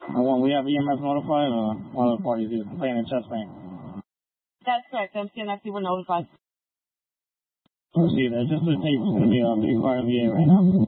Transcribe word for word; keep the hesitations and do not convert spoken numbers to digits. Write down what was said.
I want, we have E M S notified, or one of the parties is playing in chest pain? That's correct. M C N F C were notified. Let's see that. Just the tape is going to be on the R V A right now.